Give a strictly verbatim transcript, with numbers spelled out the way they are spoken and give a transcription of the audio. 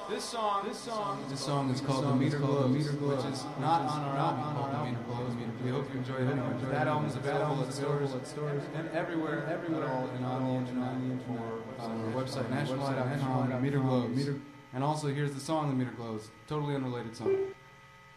This song, this song, This song is called The Meter Glows, which is not on our album called The Meter Glows. We hope you enjoy it anyway. That album is available at stores and everywhere, everywhere, and on the internet, or on our website, national eye dot com, The Meter Glows. And also, here's the song The Meter Glows, totally unrelated song.